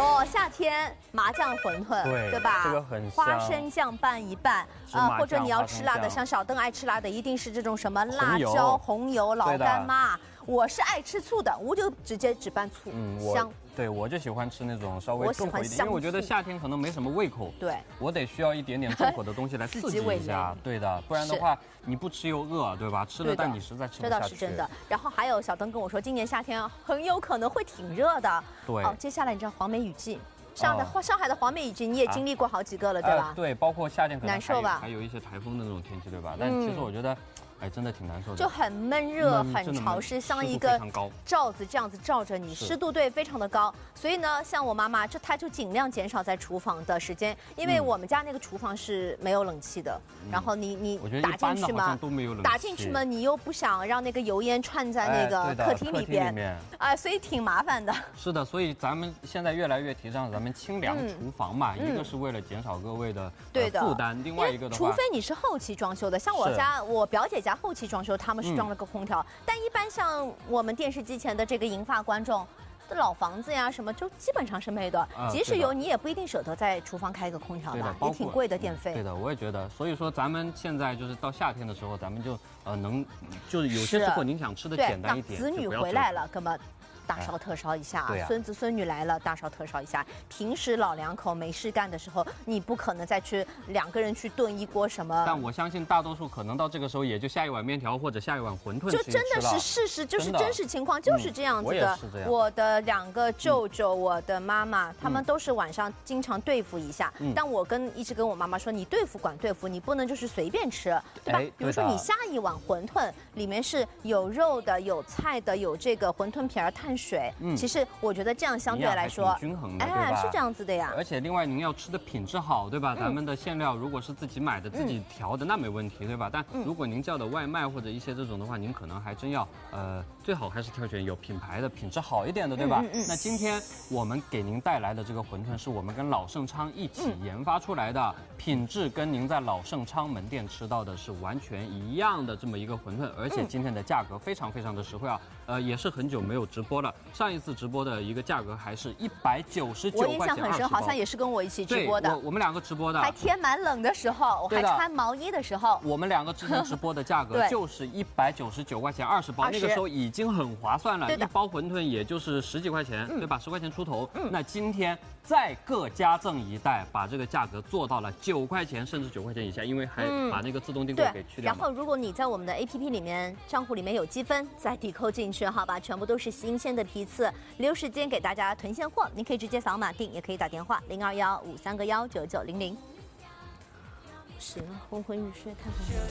哟，夏天麻酱馄饨，对吧？ 这个很香。 花生酱拌一拌，或者你要吃辣的，像小邓爱吃辣的，一定是这种什么辣椒、红油、老干妈。我是爱吃醋的，我就直接只拌醋，香。 对，我就喜欢吃那种稍微重口一点，因为我觉得夏天可能没什么胃口， 对， 我得需要一点点重口的东西来刺激一下，对的，不然的话你不吃又饿，对吧？吃了但你实在吃不下去。 这倒是真的。然后还有小邓跟我说，今年夏天很有可能会挺热的。 对。 接下来你知道黄梅雨季，上海的黄梅雨季你也经历过好几个了，对吧？ 对，包括夏天可能难受吧？ 还有一些台风的那种天气，对吧？但其实我觉得。哎，真的挺难受的， 就很闷热、很潮湿，像一个罩子这样子罩着你，湿度对非常的高。所以呢，像我妈妈，她就尽量减少在厨房的时间，因为我们家那个厨房是没有冷气的。然后你打进去嘛，打进去嘛，你又不想让那个油烟串在那个客厅里边，所以挺麻烦的。 是的，所以咱们现在越来越提倡咱们清凉厨房嘛，一个是为了减少各位的负担，另外一个的话， 除非你是后期装修的，像我家我表姐家后期装修，他们是装了个空调，但一般像我们电视机前的这个银发观众，老房子呀什么，就基本上是没的。即使有，你也不一定舍得在厨房开一个空调吧，也挺贵的电费。 对的，我也觉得。所以说，咱们现在就是到夏天的时候，咱们就就是有些时候您想吃的简单一点。 子女回来了，根本。大烧特烧一下，孙子孙女来了，大烧特烧一下。平时老两口没事干的时候，你不可能再去2个人去炖一锅什么。 但我相信大多数可能到这个时候也就下一碗面条或者下一碗馄饨。 就真的是事实，就是真实情况，就是这样子的。我的2个舅舅，我的妈妈，他们都是晚上经常对付一下。但我一直跟我妈妈说，你对付管对付，你不能就是随便吃，对吧？比如说你下一碗馄饨里面是有肉的、有菜的、有这个馄饨皮儿碳水，其实我觉得这样相对来说均衡的，对吧？ 是这样子的呀。 而且另外您要吃的品质好，对吧？咱们的馅料如果是自己买的、自己调的，那没问题，对吧？但如果您叫的外卖或者一些这种的话，您可能还真要最好还是挑选有品牌的、品质好一点的，对吧？那今天我们给您带来的这个馄饨是我们跟老盛昌一起研发出来的，品质跟您在老盛昌门店吃到的是完全一样的这么一个馄饨，而且今天的价格非常非常的实惠啊。也是很久没有直播了，上一次直播的一个价格还是199块钱。 我印象很深，好像也是跟我一起直播的。 我们2个直播的， 还天蛮冷的时候，我还穿毛衣的时候， 我们2个之前直播的价格就是199块钱20包，那个时候已经很划算了，一包馄饨也就是10几块钱，对吧？10块钱出头。那今天再各加赠一袋，把这个价格做到了9块钱，甚至9块钱以下，因为还把那个自动订购给去掉。 然后如果你在我们的 APP 里面账户里面有积分，再抵扣进去，好吧？全部都是新鲜的批次，留时间给大家囤现货，您可以直接扫码订，也可以打电话0215319900。是了，昏昏欲睡，太昏了。